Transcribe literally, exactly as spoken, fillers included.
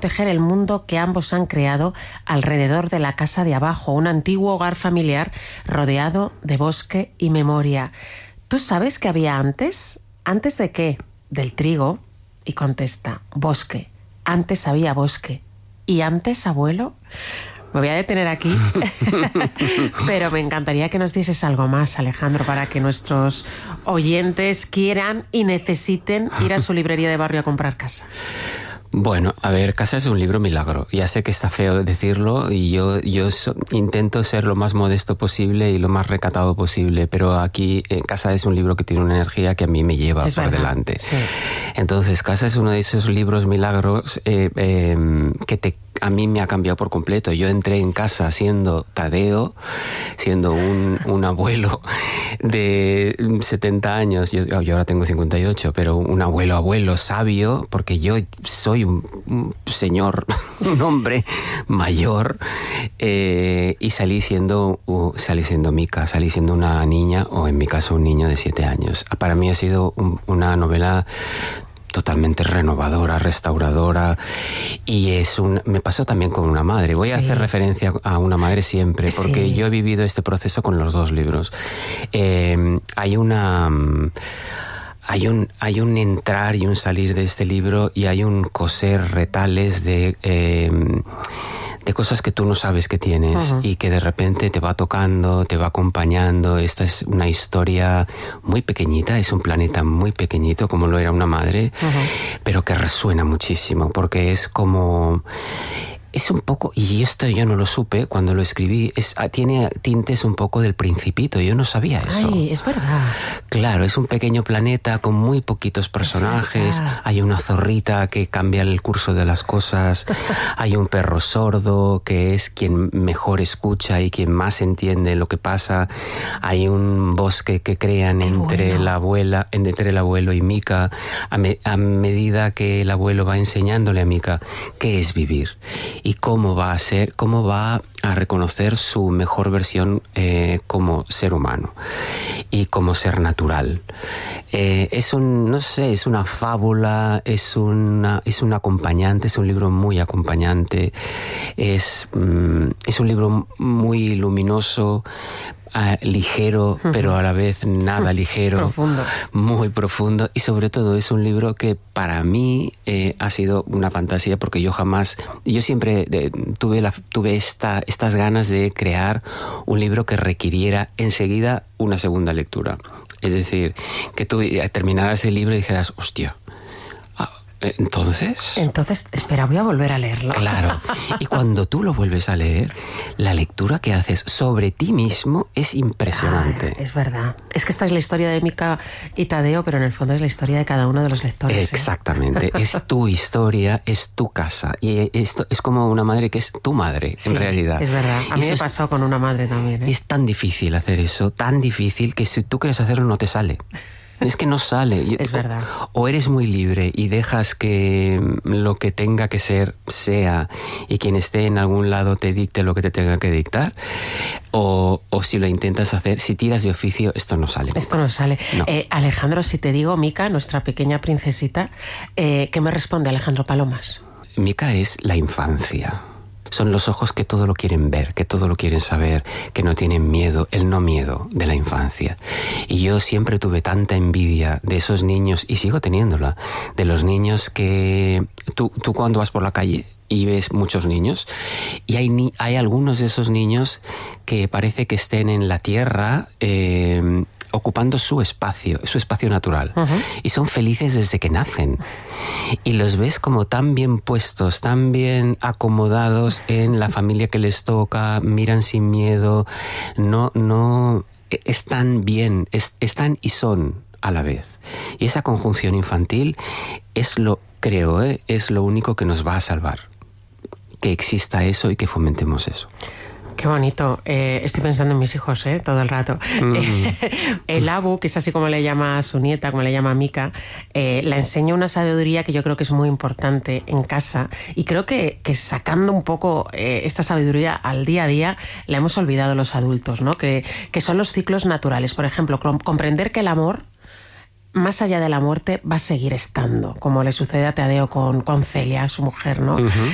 proteger el mundo que ambos han creado alrededor de la casa de abajo, un antiguo hogar familiar rodeado de bosque y memoria. ¿Tú sabes qué había antes? ¿Antes de qué? Del trigo. Y contesta, bosque. Antes había bosque. ¿Y antes, abuelo? Me voy a detener aquí, pero me encantaría que nos dices algo más, Alejandro, para que nuestros oyentes quieran y necesiten ir a su librería de barrio a comprar Casa. Bueno, a ver, Casa es un libro milagro. Ya sé que está feo decirlo y yo, yo so, intento ser lo más modesto posible y lo más recatado posible, pero aquí eh, Casa es un libro que tiene una energía que a mí me lleva es por verdad, delante. Sí. Entonces, Casa es uno de esos libros milagros eh, eh, que te a mí me ha cambiado por completo. Yo entré en Casa siendo Tadeo, siendo un, un abuelo de setenta años, yo, yo ahora tengo cincuenta y ocho, pero un abuelo, abuelo sabio, porque yo soy un, un señor, un hombre mayor, eh, y salí siendo, uh, salí siendo Mica, salí siendo una niña, o en mi caso un niño de siete años. Para mí ha sido un, una novela totalmente renovadora, restauradora, y es un, me pasó también con una madre. Voy sí. a hacer referencia a una madre siempre, porque sí. yo he vivido este proceso con los dos libros. Eh, hay una... Hay un, hay un entrar y un salir de este libro, y hay un coser retales de... Eh, de cosas que tú no sabes que tienes uh-huh. y que de repente te va tocando, te va acompañando. Esta es una historia muy pequeñita, es un planeta muy pequeñito, como lo era una madre, uh-huh. pero que resuena muchísimo, porque es como... Es un poco, y esto yo no lo supe cuando lo escribí, es, tiene tintes un poco del Principito, yo no sabía eso. Ay, es verdad. Claro, es un pequeño planeta con muy poquitos personajes, hay una zorrita que cambia el curso de las cosas, hay un perro sordo que es quien mejor escucha y quien más entiende lo que pasa, hay un bosque que crean Qué entre bueno. la abuela, entre el abuelo y Mica, a, me, a medida que el abuelo va enseñándole a Mica qué es vivir. Y cómo va a ser, cómo va a reconocer su mejor versión eh, como ser humano y como ser natural. Eh, es un, no sé, es una fábula, es una, es un acompañante, es un libro muy acompañante, es, mm, es un libro muy luminoso, Uh, ligero, uh-huh. pero a la vez nada ligero, profundo. Muy profundo, y sobre todo es un libro que para mí eh, ha sido una fantasía, porque yo jamás, yo siempre eh, tuve, la, tuve esta, estas ganas de crear un libro que requiriera enseguida una segunda lectura. Es decir, que tú terminaras el libro y dijeras, hostia, ¿entonces? Entonces, espera, voy a volver a leerlo. Claro. Y cuando tú lo vuelves a leer, la lectura que haces sobre ti mismo es impresionante. Ah, es verdad. Es que esta es la historia de Mica y Tadeo, pero en el fondo es la historia de cada uno de los lectores. Exactamente. ¿eh? Es tu historia, es tu casa. Y esto es como una madre que es tu madre, sí, en realidad. Es verdad. A mí eso me pasó es, con una madre también. ¿eh? Es tan difícil hacer eso, tan difícil, que si tú quieres hacerlo no te sale. Es que no sale. Es verdad. O, o eres muy libre y dejas que lo que tenga que ser, sea, y quien esté en algún lado te dicte lo que te tenga que dictar, o, o si lo intentas hacer, si tiras de oficio, esto no sale. Esto no sale. No. Eh, Alejandro, si te digo Mica, nuestra pequeña princesita, eh, ¿qué me responde Alejandro Palomas? Mica es la infancia. Son los ojos que todo lo quieren ver, que todo lo quieren saber, que no tienen miedo, el no miedo de la infancia. Y yo siempre tuve tanta envidia de esos niños, y sigo teniéndola, de los niños que... Tú, tú cuando vas por la calle y ves muchos niños, y hay, ni, hay algunos de esos niños que parece que estén en la tierra... Eh, ocupando su espacio, su espacio natural. Uh-huh. Y son felices desde que nacen. Y los ves como tan bien puestos, tan bien acomodados en la familia que les toca, miran sin miedo, no, no, están bien, es, están y son a la vez. Y esa conjunción infantil es lo, creo, ¿eh? es lo único que nos va a salvar. Que exista eso y que fomentemos eso. Qué bonito. Eh, estoy pensando en mis hijos, ¿eh? Todo el rato. Mm. El Abu, que es así como le llama a su nieta, como le llama a Mica, eh, la enseña una sabiduría que yo creo que es muy importante en casa. Y creo que, que sacando un poco eh, esta sabiduría al día a día, la hemos olvidado los adultos, ¿no? Que, que son los ciclos naturales. Por ejemplo, comprender que el amor, más allá de la muerte, va a seguir estando, como le sucede a Tadeo con, con Celia, su mujer, ¿no? Uh-huh.